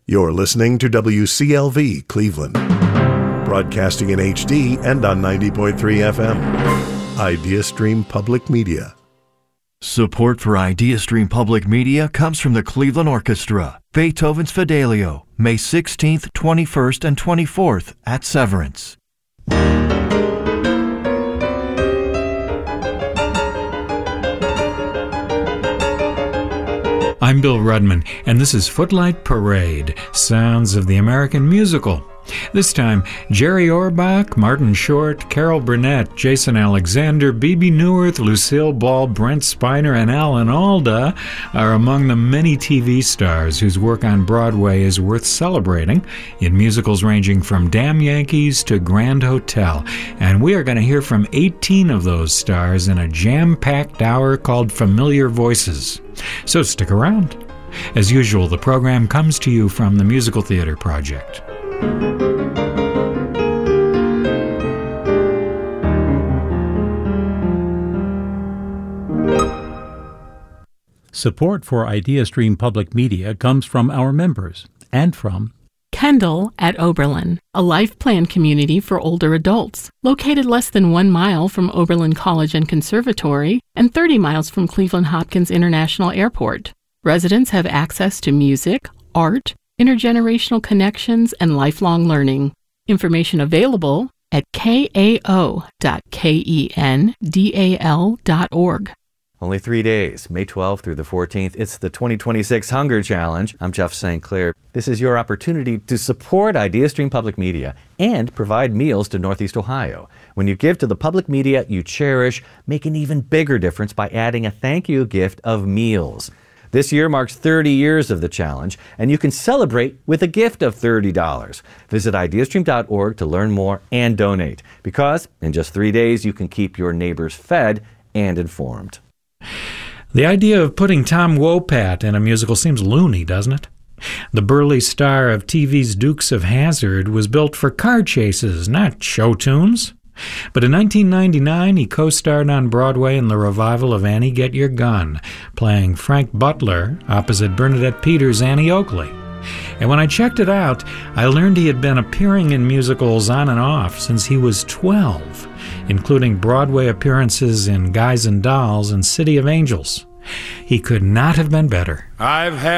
You're listening to WCLV Cleveland, broadcasting in HD and on 90.3 FM. IdeaStream Public Media. Support for IdeaStream Public Media comes from the Cleveland Orchestra. Beethoven's Fidelio, May 16th, 21st, and 24th at Severance. I'm Bill Rudman, and this is Footlight Parade, Sounds of the American Musical. This time, Jerry Orbach, Martin Short, Carol Burnett, Jason Alexander, Bebe Neuwirth, Lucille Ball, Brent Spiner, and Alan Alda are among the many TV stars whose work on Broadway is worth celebrating in musicals ranging from Damn Yankees to Grand Hotel. And we are going to hear from 18 of those stars in a jam-packed hour called Familiar Voices. So stick around. As usual, the program comes to you from the Musical Theater Project. Support for IdeaStream Public Media comes from our members and from Kendall at Oberlin, a life plan community for older adults, located less than 1 mile from Oberlin College and Conservatory and 30 miles from Cleveland Hopkins International Airport. Residents have access to music, art, intergenerational connections, and lifelong learning. Information available at kao.kendal.org. Only 3 days, May 12th through the 14th. It's the 2026 Hunger Challenge. I'm Jeff St. Clair. This is your opportunity to support IdeaStream Public Media and provide meals to Northeast Ohio. When you give to the public media you cherish, make an even bigger difference by adding a thank you gift of meals. This year marks 30 years of the challenge, and you can celebrate with a gift of $30. Visit ideastream.org to learn more and donate, because in just 3 days you can keep your neighbors fed and informed. The idea of putting Tom Wopat in a musical seems loony, doesn't it? The burly star of TV's Dukes of Hazzard was built for car chases, not show tunes. But in 1999, he co-starred on Broadway in the revival of Annie Get Your Gun, playing Frank Butler opposite Bernadette Peters' Annie Oakley. And when I checked it out, I learned he had been appearing in musicals on and off since he was 12, including Broadway appearances in Guys and Dolls and City of Angels. He could not have been better. I've had